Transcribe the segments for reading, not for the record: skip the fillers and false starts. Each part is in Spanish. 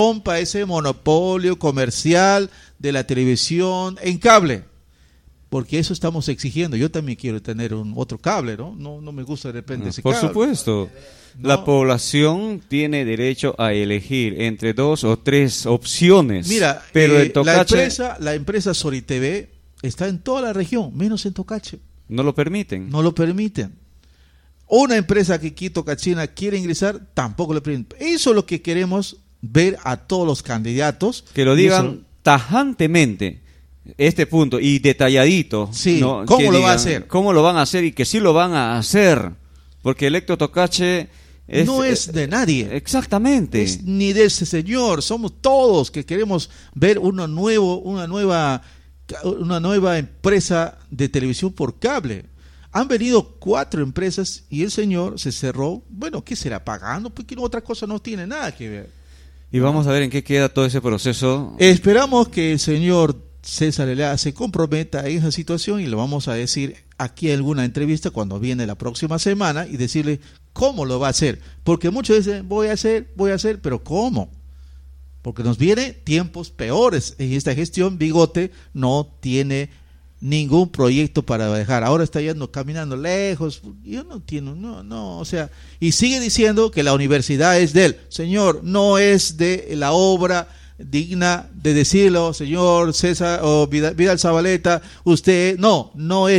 rompa ese monopolio comercial de la televisión en cable. Porque eso estamos exigiendo. Yo también quiero tener otro cable, ¿no? No me gusta de repente ese por cable. Por supuesto. No. La población tiene derecho a elegir entre 2 o 3 opciones. Mira, pero en Tocache la empresa SoriTV está en toda la región, menos en Tocache. no lo permiten. No lo permiten. Una empresa que aquí Tocachina quiere ingresar, tampoco lo permiten. Eso es lo que queremos ver a todos los candidatos. Que lo digan tajantemente. Este punto y detalladito. Sí, ¿no? ¿cómo que lo digan, va a hacer? ¿Cómo lo van a hacer y que sí lo van a hacer? Porque Electro Tocache no es de nadie. Exactamente. Ni de ese señor. Somos todos que queremos ver una nueva empresa de televisión por cable. Han venido 4 empresas y el señor se cerró. Bueno, ¿qué será? ¿Pagando? Porque otra cosa no tiene nada que ver. Y vamos a ver en qué queda todo ese proceso. Esperamos que el señor César Aliaga se comprometa en esa situación y lo vamos a decir aquí en alguna entrevista cuando viene la próxima semana y decirle cómo lo va a hacer. Porque muchos dicen, voy a hacer, pero ¿cómo? Porque nos vienen tiempos peores. En esta gestión, Bigote no tiene ningún proyecto para dejar. Ahora está yendo caminando lejos. Yo no entiendo, o sea, y sigue diciendo que la universidad es de él. Señor, no es de la obra digna de decirlo, señor César o Vidal Zabaleta, usted no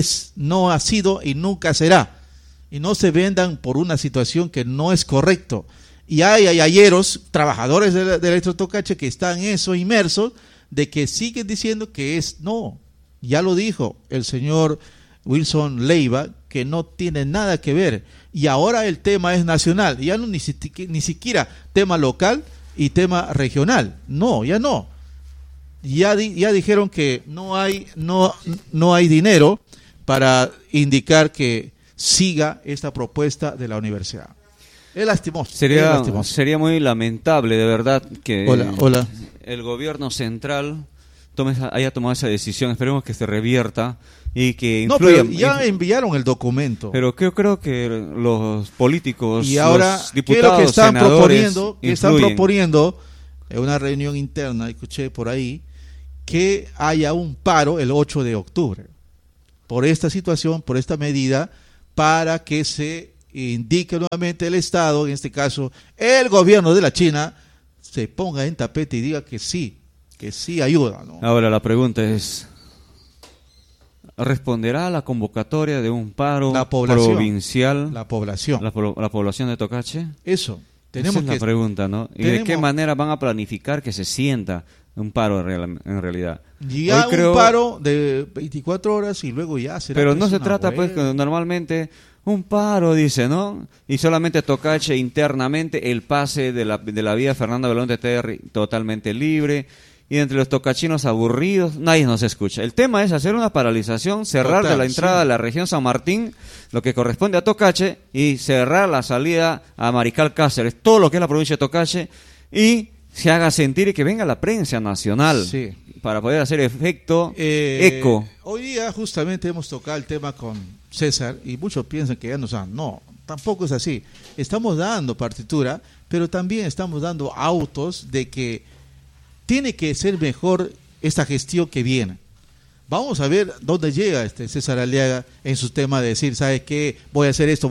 ha sido y nunca será. Y no se vendan por una situación que no es correcto. Y hay ayeros, trabajadores de Electro Tocache que están en eso inmersos, de que siguen diciendo que no. Ya lo dijo el señor Wilson Leiva, que no tiene nada que ver. Y ahora el tema es nacional, ya no ni siquiera tema local y tema regional. No, ya no. Ya dijeron que no hay dinero para indicar que siga esta propuesta de la universidad. Es lastimoso. Sería muy lamentable, de verdad, que Hola. el gobierno central haya tomado esa decisión. Esperemos que se revierta y que influya. No, pero ya enviaron el documento. Pero yo creo que los políticos, y ahora, los diputados, ¿qué es lo que están influyen? proponiendo? En una reunión interna, escuché por ahí, que haya un paro el 8 de octubre. Por esta situación, por esta medida, para que se indique nuevamente el Estado, en este caso el gobierno de la China, se ponga en tapete y diga que sí ayuda, ¿no? Ahora la pregunta es, ¿responderá a la convocatoria de un paro provincial la población de Tocache? Eso esa es la pregunta, ¿no? ¿Y de qué manera van a planificar que se sienta un paro en realidad? Ya un paro de 24 horas y luego ya será. Pero no se trata, pues, que normalmente un paro, dice, ¿no? Y solamente Tocache internamente el pase de la vía Fernando Belaúnde Terry totalmente libre. Y entre los tocachinos aburridos, nadie nos escucha. El tema es hacer una paralización, cerrar de la entrada de la región San Martín, lo que corresponde a Tocache, y cerrar la salida a Marical Cáceres, todo lo que es la provincia de Tocache, y se haga sentir y que venga la prensa nacional para poder hacer efecto eco. Hoy día justamente hemos tocado el tema con César y muchos piensan que ya nos dan. No, tampoco es así. Estamos dando partitura, pero también estamos dando autos de que tiene que ser mejor esta gestión que viene. Vamos a ver dónde llega César Aliaga en su tema de decir, ¿sabes qué? Voy a hacer esto.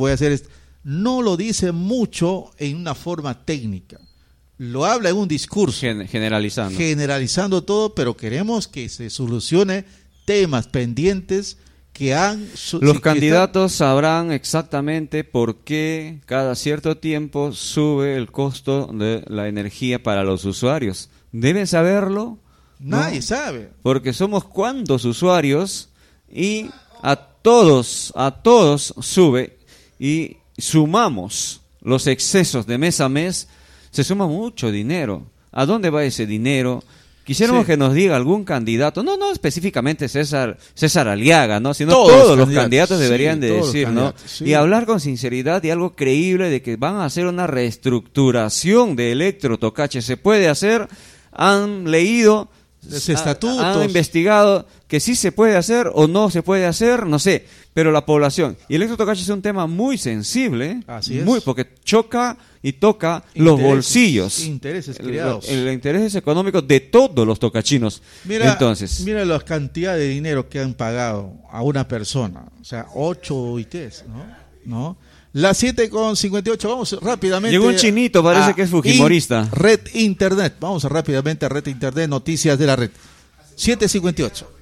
No lo dice mucho en una forma técnica. Lo habla en un discurso. Generalizando todo, pero queremos que se solucione temas pendientes que han... Los candidatos sabrán exactamente por qué cada cierto tiempo sube el costo de la energía para los usuarios. ¿Deben saberlo? Nadie sabe. Porque somos cuantos usuarios y a todos sube, y sumamos los excesos de mes a mes, se suma mucho dinero. ¿A dónde va ese dinero? Quisiéramos que nos diga algún candidato, no específicamente César Aliaga, ¿no? Sino todos los candidatos deberían de decir, ¿no? Y hablar con sinceridad y algo creíble de que van a hacer una reestructuración de Electro Tocache. ¿Se puede hacer? Han leído, estatutos. Han investigado que sí se puede hacer o no se puede hacer, no sé, pero la población. Y el electrotocache es un tema muy sensible, Así es. porque choca y toca los bolsillos. Intereses creados. El intereses económicos de todos los tocachinos. Entonces, mira la cantidad de dinero que han pagado a una persona. O sea, 8 OITs, ¿no? Las 7:58, vamos rápidamente. Llegó un chinito, parece que es fujimorista. Red Internet, vamos rápidamente a Red Internet, noticias de la red. 7:58.